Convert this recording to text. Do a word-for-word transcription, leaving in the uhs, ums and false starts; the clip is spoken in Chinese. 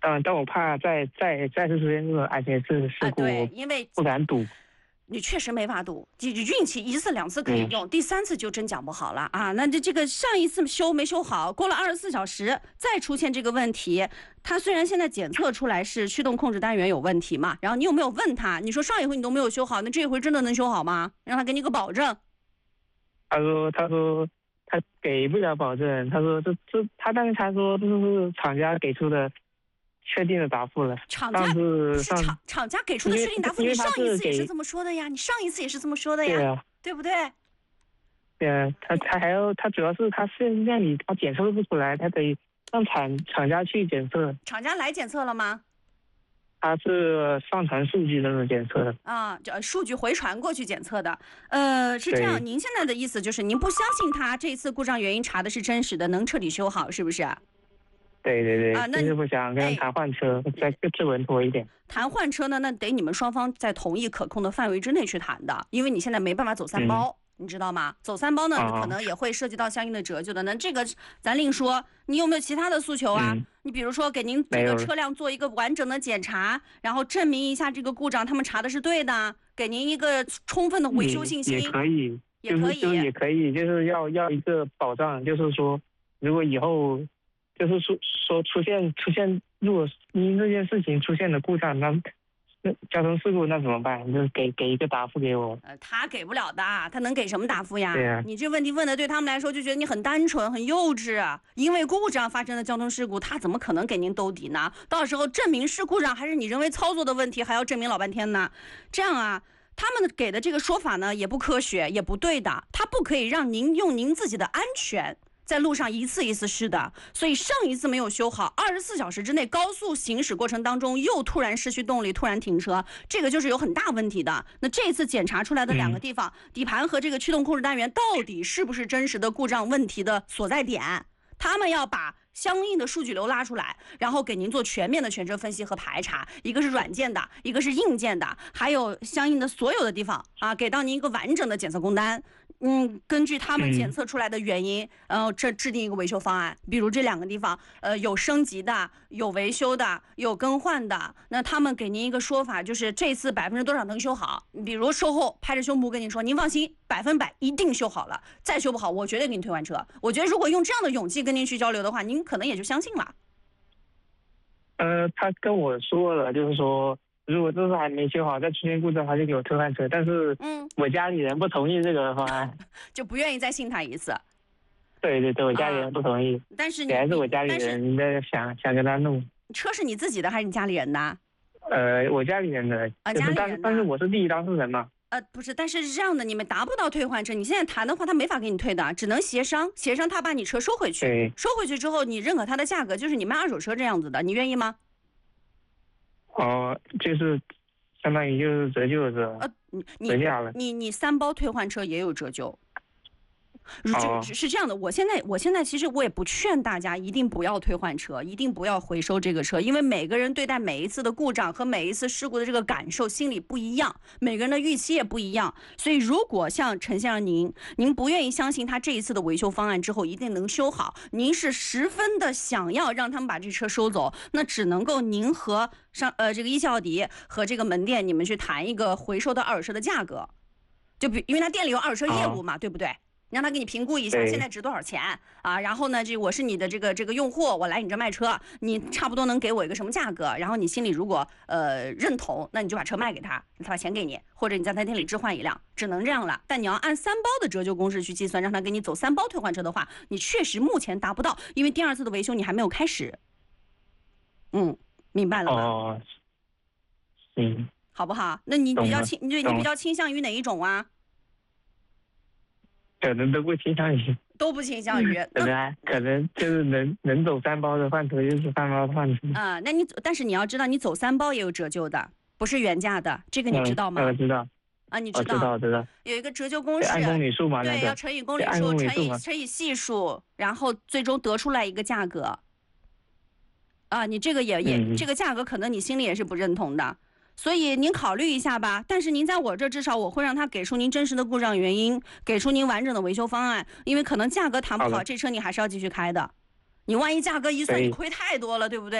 但但我怕再再再次出现这种安全事事故， 啊，对，因为不敢赌。 你确实没法赌，这运气一次两次可以用，嗯、第三次就真讲不好了啊！那这这个上一次修没修好，过了二十四小时再出现这个问题，他虽然现在检测出来是驱动控制单元有问题嘛，然后你有没有问他？你说上一回你都没有修好，那这一回真的能修好吗？让他给你个保证。 他说他说他给不了保证，他说这这他但是他说这是厂家给出的。确定的答复了， 厂家是是厂厂家给出的确定答复，你上一次也是这么说的呀，你上一次也是这么说的呀， 对啊， 对不对？ 对啊，他他还要他主要是他是让你他检测不出来，他得让厂厂家去检测。 厂家来检测了吗？ 他是上传数据那种检测的啊，这数据回传过去检测的。呃，是这样，您现在的意思就是您不相信他这次故障原因查的是真实的，能彻底修好，是不是？ 对对对， 啊，那就是不想跟人谈换车，哎、再更稳妥一点。 谈换车呢，那得你们双方在同意可控的范围之内去谈的，因为你现在没办法走三包，嗯、你知道吗？走三包呢，啊、可能也会涉及到相应的折旧的。那这个咱另说，你有没有其他的诉求啊？嗯、你比如说给您这个车辆做一个完整的检查，然后证明一下这个故障他们查的是对的，给您一个充分的维修信息， 也可以， 也可以， 就是、也可以，就是要要一个保障，就是说，如果以后。就是说说出现出现，如果因这件事情出现了故障，那那交通事故那怎么办？就给给一个答复给我。 呃，他给不了的，他能给什么答复呀？ 对啊， 你这问题问的对他们来说就觉得你很单纯、很幼稚啊。因为故障发生的交通事故，他怎么可能给您兜底呢？到时候证明是故障还是你人为操作的问题，还要证明老半天呢。这样啊，他们给的这个说法呢，也不科学，也不对的。他不可以让您用您自己的安全。在路上一次一次试的，所以上一次没有修好，二十四小时之内高速行驶过程当中又突然失去动力，突然停车，这个就是有很大问题的。那这次检查出来的两个地方，嗯、底盘和这个驱动控制单元到底是不是真实的故障问题的所在点？他们要把相应的数据流拉出来，然后给您做全面的全车分析和排查，一个是软件的，一个是硬件的，还有相应的所有的地方啊，给到您一个完整的检测工单。嗯，根据他们检测出来的原因，然后这制定一个维修方案。比如这两个地方，呃，有升级的，有维修的，有更换的。那他们给您一个说法，就是这次百分之多少能修好？比如售后拍着胸脯跟您说，您放心，百分百一定修好了。再修不好，我绝对给你退换车。我觉得如果用这样的勇气跟您去交流的话，您可能也就相信了。 呃，他跟我说了，就是说。如果这次还没修好，再出现故障，他就给我退换车。但是，嗯，我家里人不同意这个方案， 就不愿意再信他一次。 对对对，我家里人不同意。 啊、但是你还是我家里人在想想跟他弄。 车是你自己的还是你家里人的？ 呃，我家里人的。 啊，家里人的。 但是我是第一当事人嘛。 呃，不是，但是是这样的，你们达不到退换车。你现在谈的话，他没法给你退的，只能协商，协商他把你车收回去。 对。收回去之后，你认可他的价格，就是你卖二手车这样子的，你愿意吗？ 哦，就是。相当于就是折旧是吧？ 呃，你你你你三包退换车也有折旧， 哦、 是这样的。我现在我现在其实我也不劝大家一定不要退换车，一定不要回收这个车，因为每个人对待每一次的故障和每一次事故的这个感受心理不一样，每个人的预期也不一样。所以如果像陈先生您，您不愿意相信他这一次的维修方案之后一定能修好，您是十分的想要让他们把这车收走，那只能够您和上呃这个一汽奥迪和这个门店你们去谈一个回收的二手车的价格，就比因为他店里有二手车业务嘛，哦、对不对？让他给你评估一下现在值多少钱啊？然后呢，这我是你的这个这个用户，我来你这卖车，你差不多能给我一个什么价格？然后你心里如果呃认同，那你就把车卖给他，他把钱给你，或者你在他店里置换一辆，只能这样了。但你要按三包的折旧公式去计算，让他给你走三包退换车的话，你确实目前达不到，因为第二次的维修你还没有开始。嗯，明白了吗？ 哦，嗯， 好不好？那你比较倾，对你比较倾向于哪一种啊？ 可能都不倾向于， 都不倾向于， 可能可能就是能能走三包的换车就是三包的换车啊、呃。那你但是你要知道，你走三包也有折旧的，不是原价的，这个你知道吗？ 嗯、我知道。 啊，你知道？ 知道知道。 有一个折旧公式， 按公里数嘛， 对， 那个、 要乘以公里数，乘以乘以系数，然后最终得出来一个价格。啊，你这个也也、嗯、这个价格可能你心里也是不认同的。所以您考虑一下吧，但是您在我这至少我会让他给出您真实的故障原因，给出您完整的维修方案，因为可能价格谈不好，这车你还是要继续开的。你万一价格一算，你亏太多了，对不对？